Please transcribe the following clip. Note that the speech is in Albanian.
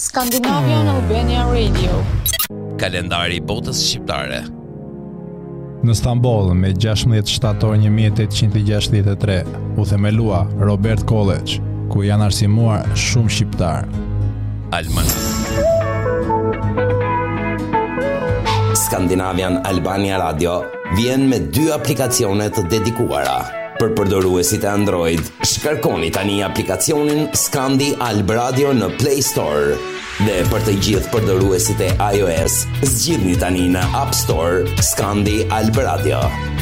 Scandinavian Albania Radio. Kalendari i botës shqiptare. Në Stamboll, me 16 shtator 1863, u themelua Robert College, ku janë arsimuar shumë shqiptar. Scandinavian Albania Radio vjen me 2 aplikacione të dedikuara. Për përdoruesit e Android, shkarkoni tani aplikacionin Scandi Alb Radio në Play Store. Dhe për të gjithë përdoruesit e iOS, zgjidhni tani në App Store Scandi Alb Radio.